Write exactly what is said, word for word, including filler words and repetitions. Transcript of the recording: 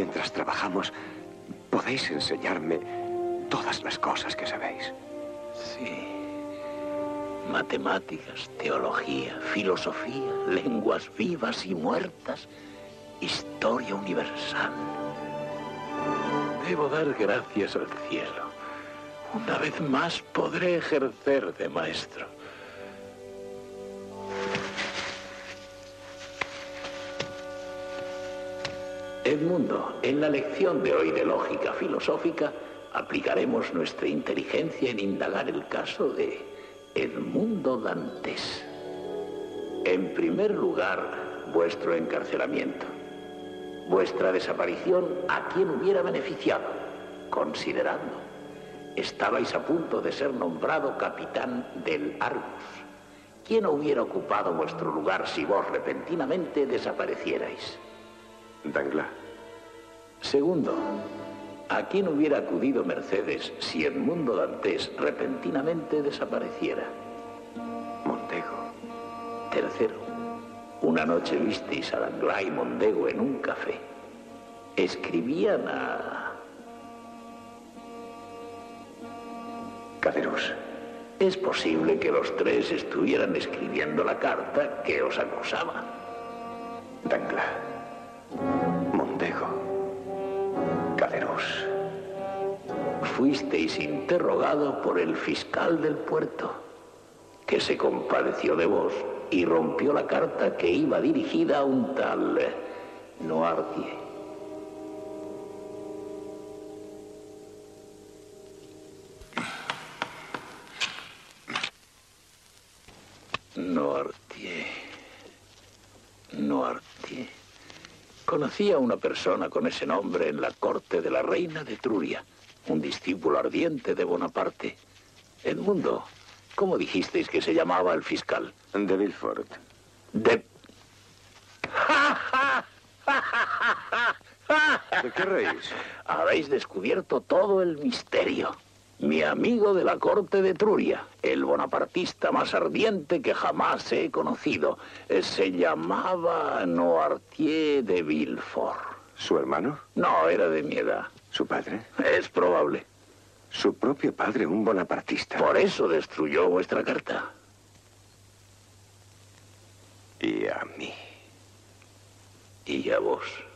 mientras trabajamos, podéis enseñarme todas las cosas que sabéis. Sí. Matemáticas, teología, filosofía, lenguas vivas y muertas, historia universal. Debo dar gracias al cielo. Una vez más podré ejercer de maestro. Edmundo, en la lección de hoy de lógica filosófica, aplicaremos nuestra inteligencia en indagar el caso de Edmundo Dantes. En primer lugar, vuestro encarcelamiento. Vuestra desaparición, ¿a quién hubiera beneficiado? Considerando. Estabais a punto de ser nombrado capitán del Argus. ¿Quién hubiera ocupado vuestro lugar si vos repentinamente desaparecierais? Danglars. Segundo, ¿a quién hubiera acudido Mercedes si Edmundo Dantes repentinamente desapareciera? Mondego. Tercero, una noche visteis a Danglars y Mondego en un café. Escribían a... Caderousse. Es posible que los tres estuvieran escribiendo la carta que os acusaba. Danglars. Mondego. Caderousse. Fuisteis interrogado por el fiscal del puerto, que se compadeció de vos y rompió la carta que iba dirigida a un tal Noirtier. Noirtier. Noirtier. Conocí a una persona con ese nombre en la corte de la reina de Etruria, un discípulo ardiente de Bonaparte. Edmundo, ¿cómo dijisteis que se llamaba el fiscal? De Villefort. De... ¿De qué reís? Habéis descubierto todo el misterio. Mi amigo de la corte de Etruria, el bonapartista más ardiente que jamás he conocido, se llamaba Noirtier de Villefort. ¿Su hermano? No, era de mi edad. ¿Su padre? Es probable. Su propio padre, un bonapartista. Por eso destruyó vuestra carta. Y a mí. Y a vos.